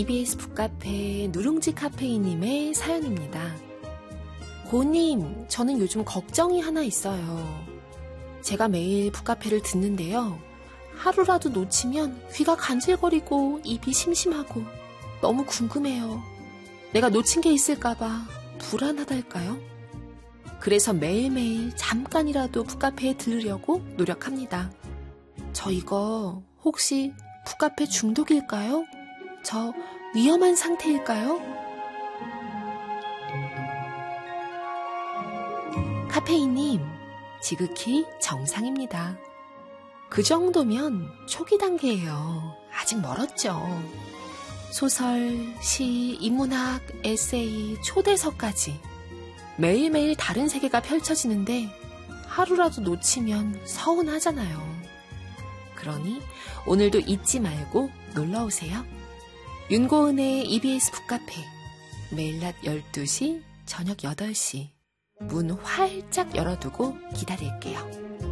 EBS 북카페 누룽지 카페인님의 사연입니다. 고님, 저는 요즘 걱정이 하나 있어요. 제가 매일 북카페를 듣는데요. 하루라도 놓치면 귀가 간질거리고 입이 심심하고 너무 궁금해요. 내가 놓친 게 있을까봐 불안하달까요? 그래서 매일매일 잠깐이라도 북카페에 들으려고 노력합니다. 저 이거 혹시 북카페 중독일까요? 저 위험한 상태일까요? 카페인님, 지극히 정상입니다. 그 정도면 초기 단계예요. 아직 멀었죠. 소설, 시, 인문학, 에세이, 초대서까지 매일매일 다른 세계가 펼쳐지는데 하루라도 놓치면 서운하잖아요. 그러니 오늘도 잊지 말고 놀러오세요. 윤고은의 EBS 북카페, 매일 낮 12시, 저녁 8시 문 활짝 열어두고 기다릴게요.